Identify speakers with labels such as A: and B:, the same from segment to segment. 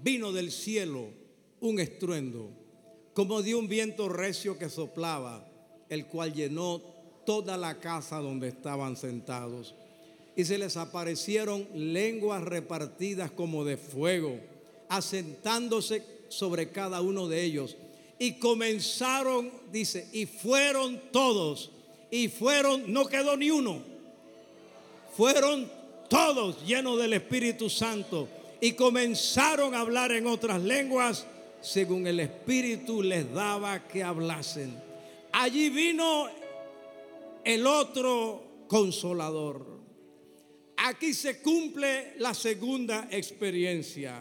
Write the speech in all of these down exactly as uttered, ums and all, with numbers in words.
A: vino del cielo un estruendo, como de un viento recio que soplaba, el cual llenó toda la casa donde estaban sentados. Y se les aparecieron lenguas repartidas como de fuego, asentándose sobre cada uno de ellos. Y comenzaron, dice, y fueron todos, y fueron, no quedó ni uno, fueron todos llenos del Espíritu Santo, y comenzaron a hablar en otras lenguas, según el Espíritu les daba que hablasen. Allí vino el otro Consolador. Aquí se cumple la segunda experiencia.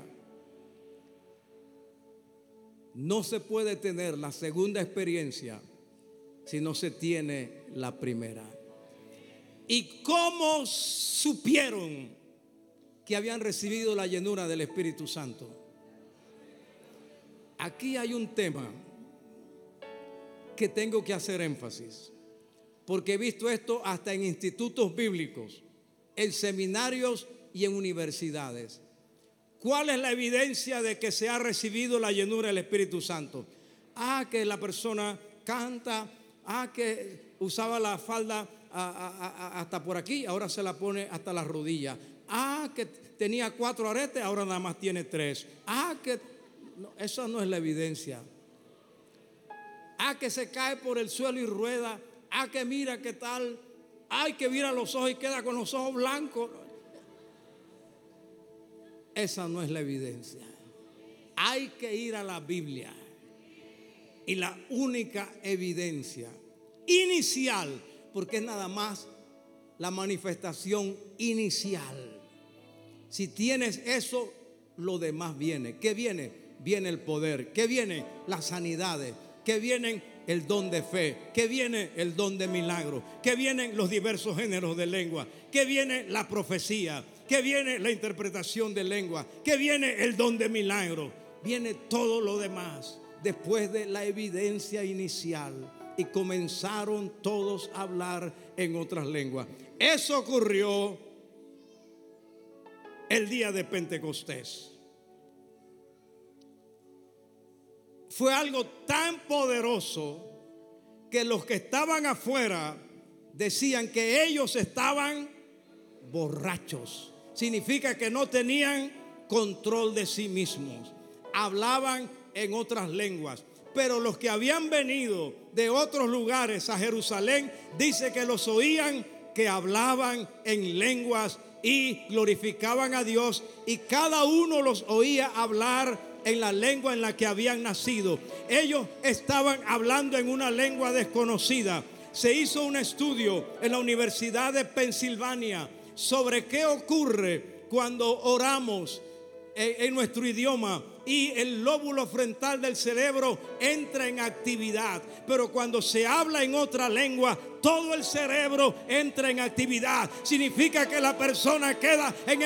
A: No se puede tener la segunda experiencia si no se tiene la primera. ¿Y cómo supieron que habían recibido la llenura del Espíritu Santo? Aquí hay un tema que tengo que hacer énfasis, porque he visto esto hasta en institutos bíblicos, en seminarios y en universidades. ¿Cuál es la evidencia de que se ha recibido la llenura del Espíritu Santo? Ah, que la persona canta, ah, que usaba la falda a, a, a, hasta por aquí, ahora se la pone hasta las rodillas. Ah, que tenía cuatro aretes, ahora nada más tiene tres. Ah, que no, esa no es la evidencia. Ah, que se cae por el suelo y rueda. Ah, que mira qué tal. Ay, que mira los ojos y queda con los ojos blancos. Esa no es la evidencia. Hay que ir a la Biblia. Y la única evidencia inicial, porque es nada más la manifestación inicial. Si tienes eso, lo demás viene. ¿Qué viene? Viene el poder. ¿Qué viene? Las sanidades. ¿Qué vienen? El don de fe. ¿Qué viene? El don de milagro. ¿Qué vienen? Los diversos géneros de lengua. ¿Qué viene? La profecía. ¿Qué viene? La interpretación de lengua. ¿Qué viene? El don de milagro. Viene todo lo demás después de la evidencia inicial. Y comenzaron todos a hablar en otras lenguas. Eso ocurrió el día de Pentecostés. Fue algo tan poderoso que los que estaban afuera decían que ellos estaban borrachos. Significa que no tenían control de sí mismos. Hablaban en otras lenguas. Pero los que habían venido de otros lugares a Jerusalén, dice que los oían que hablaban en lenguas y glorificaban a Dios. Y cada uno los oía hablar en la lengua en la que habían nacido. Ellos estaban hablando en una lengua desconocida. Se hizo un estudio en la Universidad de Pensilvania sobre qué ocurre cuando oramos en, en nuestro idioma y el lóbulo frontal del cerebro entra en actividad. Pero cuando se habla en otra lengua, todo el cerebro entra en actividad. Significa que la persona queda en